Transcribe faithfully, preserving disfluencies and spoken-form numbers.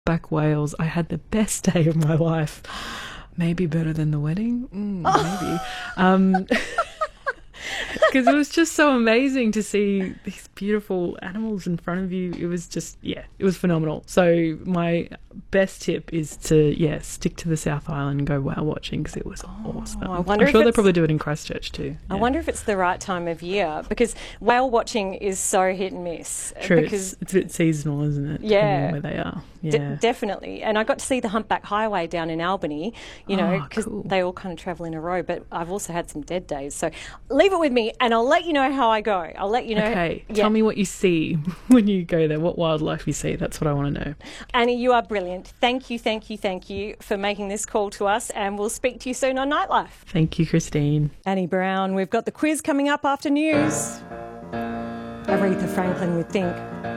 humpback whales. I had the best day of my life. Maybe better than the wedding. Mm, maybe. Um, because it was just so amazing to see these beautiful animals in front of you. It was just, yeah, it was phenomenal. So my best tip is to, yeah, stick to the South Island and go whale watching because it was oh, awesome. I wonder I'm if sure they it's- probably do it in Christchurch too. I Yeah. wonder if it's the right time of year because whale watching is so hit and miss. True, Because it's, it's a bit seasonal, isn't it? Yeah. Depending on where they are. Yeah. De- definitely. And I got to see the Humpback Highway down in Albany, you know, Oh, because cool. they all kind of travel in a row. But I've also had some dead days. So leave it with me and I'll let you know how I go. I'll let you know. Okay, Yeah. tell me what you see when you go there, what wildlife you see. That's what I want to know. Annie, you are brilliant. Thank you, thank you, thank you for making this call to us. And we'll speak to you soon on Nightlife. Thank you, Christine. Annie Brown, we've got the quiz coming up after news. Aretha Franklin would think.